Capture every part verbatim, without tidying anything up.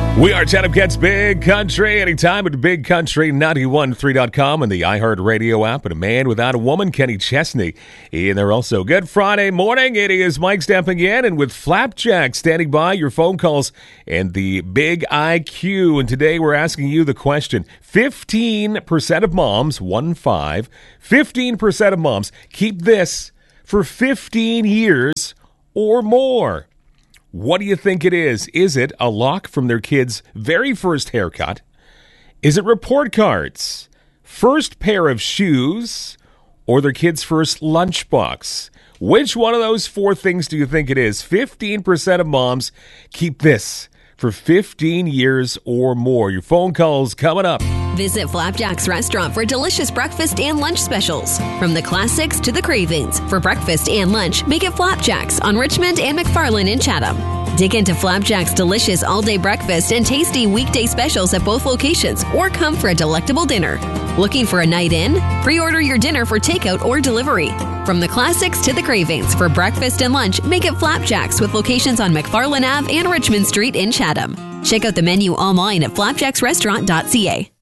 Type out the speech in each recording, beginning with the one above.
We are Chatham Cats Big Country. Anytime at big country nine one three dot com and the iHeartRadio app. And a man without a woman, Kenny Chesney. And they're also good Friday morning. It is Mike stamping in and with Flapjack standing by your phone calls and the big I Q. And today we're asking you the question. fifteen percent of moms, one five, fifteen percent of moms keep this for fifteen years or more. What do you think it is? Is it a lock from their kid's very first haircut? Is it report cards, first pair of shoes, or their kid's first lunchbox? Which one of those four things do you think it is? fifteen percent of moms keep this for fifteen years or more. Your phone calls coming up. Visit Flapjack's restaurant for delicious breakfast and lunch specials. From the classics to the cravings. For breakfast and lunch, make it Flapjack's on Richmond and McFarland in Chatham. Dig into Flapjack's delicious all-day breakfast and tasty weekday specials at both locations, or come for a delectable dinner. Looking for a night in? Pre-order your dinner for takeout or delivery. From the classics to the cravings. For breakfast and lunch, make it Flapjack's with locations on McFarland Avenue and Richmond Street in Chatham. Check out the menu online at flapjacks restaurant dot c a.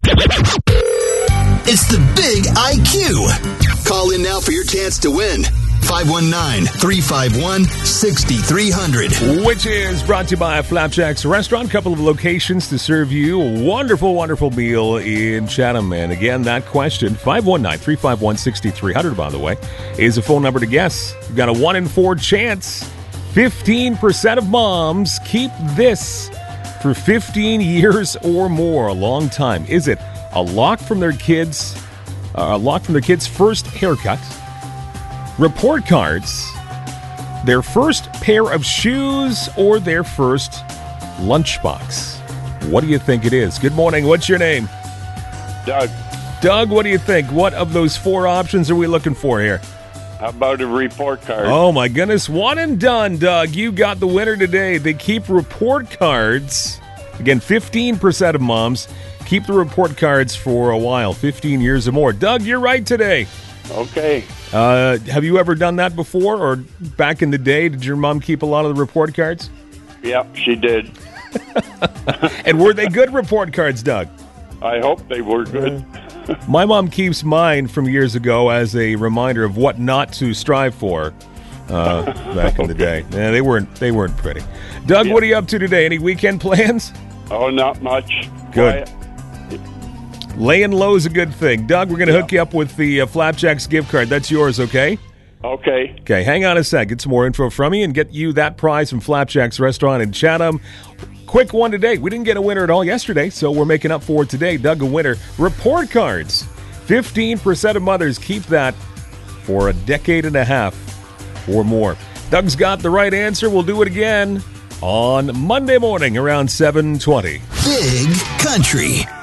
It's the Big I Q. Call in now for your chance to win. five one nine, three five one, six three zero zero. Which is brought to you by Flapjack's Restaurant. A couple of locations to serve you a wonderful, wonderful meal in Chatham. And again, that question, five one nine, three five one, six three zero zero, by the way, is a phone number to guess. You've got a one in four chance. fifteen percent of moms keep this for fifteen years or more, a long time. Is it a lock from their kids, uh, a lock from their kids' first haircut, report cards, their first pair of shoes, or their first lunchbox? What do you think it is? Good morning. What's your name? Doug. Doug, what do you think? What of those four options are we looking for here? How about a report card? Oh, my goodness. One and done, Doug. You got the winner today. They keep report cards. Again, fifteen percent of moms keep the report cards for a while, fifteen years or more. Doug, you're right today. Okay. Uh, have you ever done that before, or back in the day, did your mom keep a lot of the report cards? Yep, she did. And were they good report cards, Doug? I hope they were good. My mom keeps mine from years ago as a reminder of what not to strive for uh, back in the day. Yeah, they weren't they weren't pretty. Doug, Yeah. What are you up to today? Any weekend plans? Oh, not much. Good. Quiet. Laying low is a good thing. Doug, we're going to Yeah. hook you up with the uh, Flapjacks gift card. That's yours, okay? Okay. Okay, hang on a sec. Get some more info from you and get you that prize from Flapjacks Restaurant in Chatham. Quick one today. We didn't get a winner at all yesterday, so we're making up for it today. Doug, a winner. Report cards. fifteen percent of mothers keep that for a decade and a half or more. Doug's got the right answer. We'll do it again on Monday morning around seven twenty. Big Country.